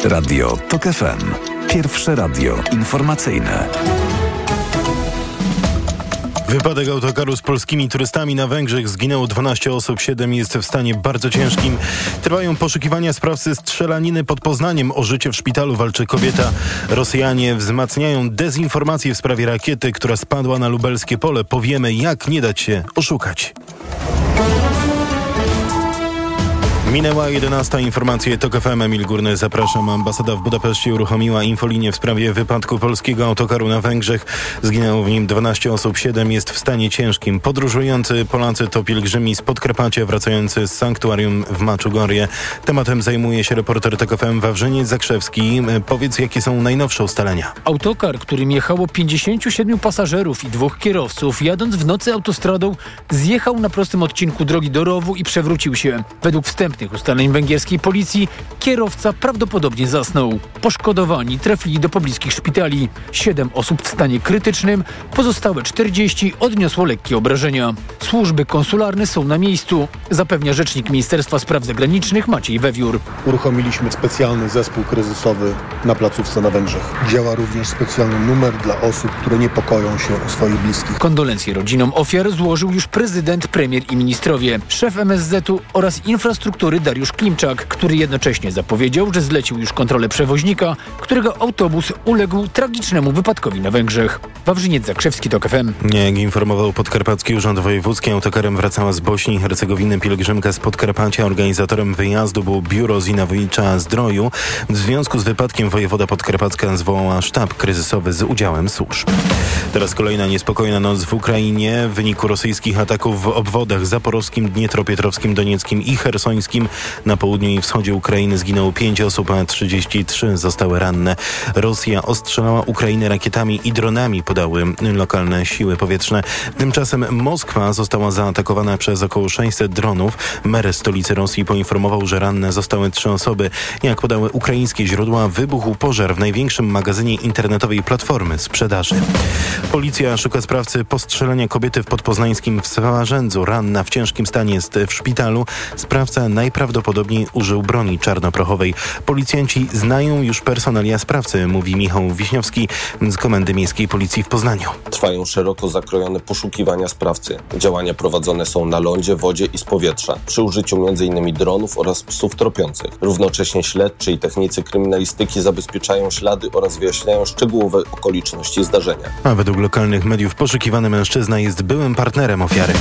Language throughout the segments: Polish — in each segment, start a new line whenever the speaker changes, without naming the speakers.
Radio TOK FM. Pierwsze radio informacyjne.
Wypadek autokaru z polskimi turystami na Węgrzech. Zginęło 12 osób, 7 jest w stanie bardzo ciężkim. Trwają poszukiwania sprawcy strzelaniny pod Poznaniem. O życie w szpitalu walczy kobieta. Rosjanie wzmacniają dezinformację w sprawie rakiety, która spadła na lubelskie pole. Powiemy, jak nie dać się oszukać. Minęła 11. Informacje TOK FM. Emil Górny, zapraszam. Ambasada w Budapeszcie uruchomiła infolinię w sprawie wypadku polskiego autokaru na Węgrzech. Zginęło w nim 12 osób, 7 jest w stanie ciężkim. Podróżujący Polacy to pielgrzymi z Podkarpacia wracający z sanktuarium w Maczugorje. Tematem zajmuje się reporter TOK FM Wawrzyniec Zakrzewski. Powiedz, jakie są najnowsze ustalenia.
Autokar, którym jechało 57 pasażerów i 2 kierowców, jadąc w nocy autostradą, zjechał na prostym odcinku drogi do rowu i przewrócił się. Według wstępnych ustaleń węgierskiej policji kierowca prawdopodobnie zasnął. Poszkodowani trafili do pobliskich szpitali. 7 osób w stanie krytycznym, pozostałe 40 odniosło lekkie obrażenia. Służby konsularne są na miejscu, zapewnia rzecznik Ministerstwa Spraw Zagranicznych Maciej Wewiór.
Uruchomiliśmy specjalny zespół kryzysowy na placówce na Węgrzech. Działa również specjalny numer dla osób, które niepokoją się o swoich bliskich.
Kondolencje rodzinom ofiar złożył już prezydent, premier i ministrowie. Szef MSZ-u oraz infrastruktury Dariusz Klimczak, który jednocześnie zapowiedział, że zlecił już kontrolę przewoźnika, którego autobus uległ tragicznemu wypadkowi na Węgrzech. Wawrzyniec Zakrzewski, TOK FM.
Jak informował Podkarpacki Urząd Wojewódzki, autokarem wracała z Bośni i Hercegowiny pielgrzymka z Podkarpacia. Organizatorem wyjazdu było biuro Zinowicza-Zdroju. W związku z wypadkiem wojewoda podkarpacka zwołała sztab kryzysowy z udziałem służb. Teraz kolejna niespokojna noc w Ukrainie. W wyniku rosyjskich ataków w obwodach zaporowskim, dniepropietrowskim, donieckim i chersońskim na południu i wschodzie Ukrainy zginęło 5 osób, a 33 zostały ranne. Rosja ostrzelała Ukrainę rakietami i dronami, podały lokalne siły powietrzne. Tymczasem Moskwa została zaatakowana przez około 600 dronów. Mer stolicy Rosji poinformował, że ranne zostały 3 osoby. Jak podały ukraińskie źródła, wybuchł pożar w największym magazynie internetowej platformy sprzedaży. Policja szuka sprawcy postrzelenia kobiety w podpoznańskim Swarzędzu. Ranna w ciężkim stanie jest w szpitalu. Sprawca najprawdopodobniej użył broni czarnoprochowej. Policjanci znają już personalia sprawcy, mówi Michał Wiśniowski z Komendy Miejskiej Policji w Poznaniu.
Trwają szeroko zakrojone poszukiwania sprawcy. Działania prowadzone są na lądzie, wodzie i z powietrza, przy użyciu m.in. dronów oraz psów tropiących. Równocześnie śledczy i technicy kryminalistyki zabezpieczają ślady oraz wyjaśniają szczegółowe okoliczności zdarzenia.
A według lokalnych mediów poszukiwany mężczyzna jest byłym partnerem ofiary.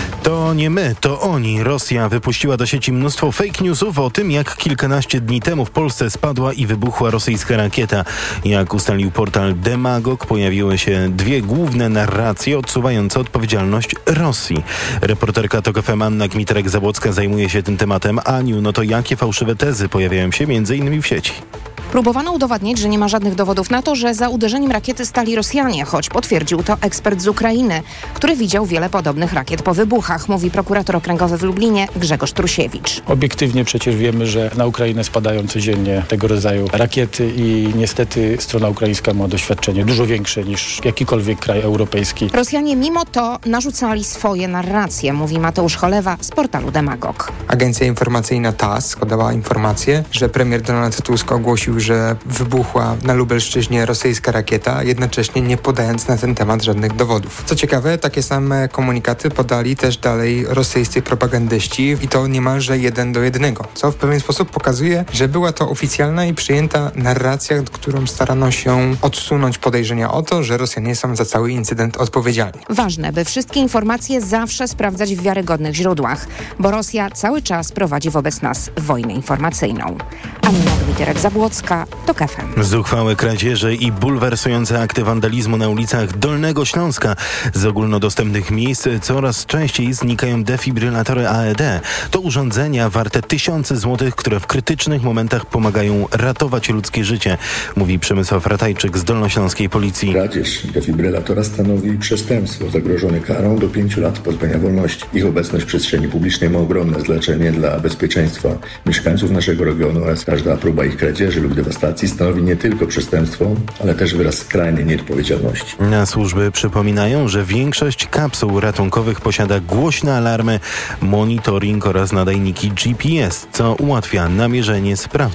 To nie my, to oni. Rosja wypuściła do sieci mnóstwo fake newsów o tym, jak kilkanaście dni temu w Polsce spadła i wybuchła rosyjska rakieta. Jak ustalił portal Demagog, pojawiły się 2 główne narracje odsuwające odpowiedzialność Rosji. Reporterka TOK FM Anna Gmiterek-Zabłocka zajmuje się tym tematem. Aniu, no to jakie fałszywe tezy pojawiają się m.in. w sieci?
Próbowano udowodnić, że nie ma żadnych dowodów na to, że za uderzeniem rakiety stali Rosjanie, choć potwierdził to ekspert z Ukrainy, który widział wiele podobnych rakiet po wybuchach, mówi prokurator okręgowy w Lublinie Grzegorz Trusiewicz.
Obiektywnie przecież wiemy, że na Ukrainę spadają codziennie tego rodzaju rakiety i niestety strona ukraińska ma doświadczenie dużo większe niż jakikolwiek kraj europejski.
Rosjanie mimo to narzucali swoje narracje, mówi Mateusz Cholewa z portalu Demagog.
Agencja informacyjna TASS podała informację, że premier Donald Tusk ogłosił, że wybuchła na Lubelszczyźnie rosyjska rakieta, jednocześnie nie podając na ten temat żadnych dowodów. Co ciekawe, takie same komunikaty podali też dalej rosyjscy propagandyści i to niemalże 1 do 1, co w pewien sposób pokazuje, że była to oficjalna i przyjęta narracja, którą starano się odsunąć podejrzenia o to, że Rosjanie są za cały incydent odpowiedzialni.
Ważne, by wszystkie informacje zawsze sprawdzać w wiarygodnych źródłach, bo Rosja cały czas prowadzi wobec nas wojnę informacyjną. Anna Gmiterek-Zabłocka, TOK FM.
Zuchwałe kradzieże i bulwersujące akty wandalizmu na ulicach Dolnego Śląska. Z ogólnodostępnych miejsc coraz częściej znikają defibrylatory AED. To urządzenia warte tysiące złotych, które w krytycznych momentach pomagają ratować ludzkie życie, mówi Przemysław Ratajczyk z Dolnośląskiej Policji.
Kradzież defibrylatora stanowi przestępstwo zagrożone karą do 5 lat pozbawienia wolności. Ich obecność w przestrzeni publicznej ma ogromne znaczenie dla bezpieczeństwa mieszkańców naszego regionu oraz każda próba ich kradzieży lub dewastacji stanowi nie tylko przestępstwo, ale też wyraz skrajnej nieodpowiedzialności.
Na służby przypominają, że większość kapsuł ratunkowych posiada głośne alarmy, monitoring oraz nadajniki GPS, co ułatwia namierzenie spraw.